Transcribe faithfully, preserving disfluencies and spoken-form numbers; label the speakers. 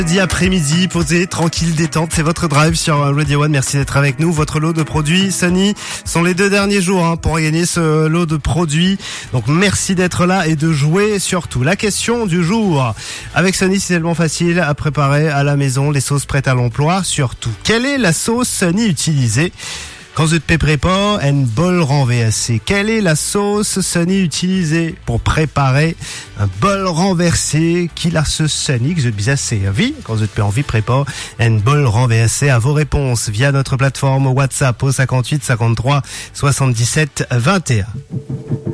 Speaker 1: Jeudi après-midi, posé, tranquille, détente, c'est votre drive sur Radio One. Merci d'être avec nous. Votre lot de produits Sunny sont les deux derniers jours hein, pour gagner ce lot de produits. Donc merci d'être là et de jouer surtout. La question du jour. Avec Sunny, c'est tellement facile à préparer à la maison, les sauces prêtes à l'emploi. Surtout, quelle est la sauce Sunny utilisée quand vous ne préparez pas un bol renversé? Quelle est la sauce Sunny utilisée pour préparer un bol renversé? Qui la sauce Sunny que vous avez servi quand vous n'avez envie de préparer un bol renversé? À vos réponses via notre plateforme WhatsApp au cinquante-huit cinquante-trois soixante-dix-sept vingt et un.